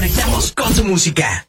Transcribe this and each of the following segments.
conectamos con tu música.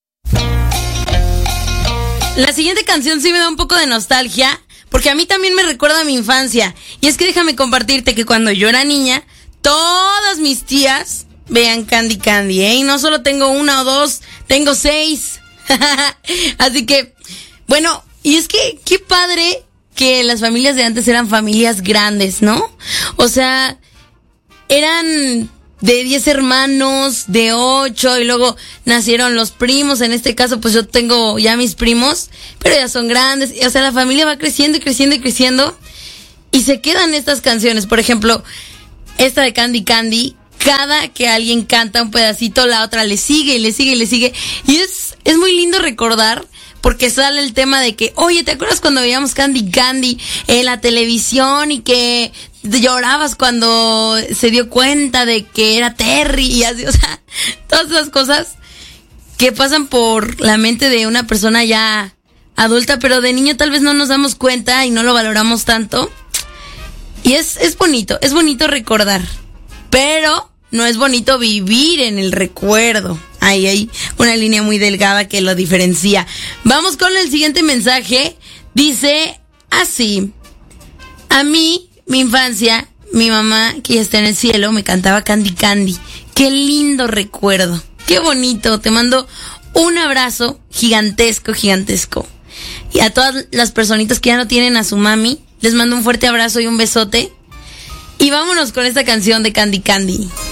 La siguiente canción sí me da un poco de nostalgia, porque a mí también me recuerda a mi infancia. Y es que déjame compartirte que cuando yo era niña, todas mis tías vean Candy Candy, ¿eh? Y no solo tengo una o dos, tengo 6. Así que, bueno, y es que qué padre que las familias de antes eran familias grandes, ¿no? O sea, eran de 10 hermanos, de 8, y luego nacieron los primos. En este caso, pues yo tengo ya mis primos, pero ya son grandes. O sea, la familia va creciendo y creciendo y creciendo, y se quedan estas canciones. Por ejemplo, esta de Candy Candy, cada que alguien canta un pedacito, la otra le sigue y le sigue y le sigue. Y es muy lindo recordar, porque sale el tema de que, oye, ¿te acuerdas cuando veíamos Candy Candy en la televisión y que llorabas cuando se dio cuenta de que era Terry? Y así, o sea, todas esas cosas que pasan por la mente de una persona ya adulta, pero de niño tal vez no nos damos cuenta y no lo valoramos tanto. Y es bonito recordar, pero no es bonito vivir en el recuerdo. Ahí hay una línea muy delgada que lo diferencia. Vamos con el siguiente mensaje. Dice así: a mí, mi infancia, mi mamá, que ya está en el cielo, me cantaba Candy Candy. Qué lindo recuerdo, qué bonito. Te mando un abrazo gigantesco, gigantesco. Y a todas las personitas que ya no tienen a su mami, les mando un fuerte abrazo y un besote. Y vámonos con esta canción de Candy Candy.